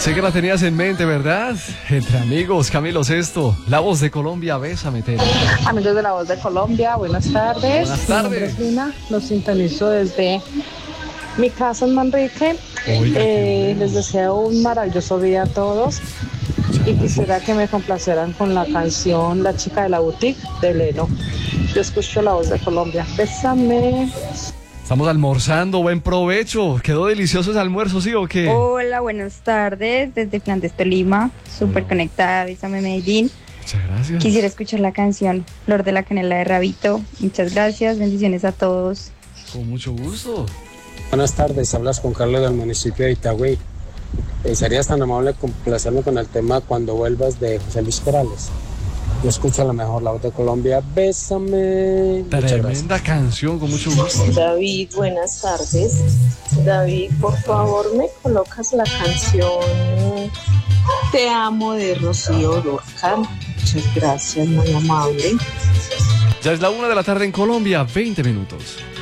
Sé que la tenías en mente, ¿verdad? Entre amigos, Camilo Sesto, La Voz de Colombia, Bésame, Tere. Amigos de La Voz de Colombia, buenas tardes. Buenas Mi nombre tardes. es Lina, los sintonizo desde mi casa en Manrique. Oiga, qué bueno. Les deseo un maravilloso día a todos y quisiera que me complacieran con la canción La chica de la boutique de Leno. Yo escucho La Voz de Colombia. Bésame. Estamos almorzando, buen provecho. ¿Quedó delicioso ese almuerzo, sí o qué? Hola, buenas tardes, desde Flandes, Tolima, súper conectada, Bésame Medellín. Muchas gracias. Quisiera escuchar la canción Flor de la Canela de Rabito. Muchas gracias, bendiciones a todos. Con mucho gusto. Buenas tardes, hablas con Carlos del municipio de Itagüí. ¿Serías tan amable complacerme con el tema Cuando vuelvas de José Luis Perales? Yo escucho a lo mejor La Voz de Colombia, Bésame. Tremenda canción, con mucho gusto. David, buenas tardes. David, por favor, me colocas la canción Te amo de Rocío Dúrcal. Muchas gracias, muy amable. Ya es la 1 de la tarde en Colombia, 20 minutos.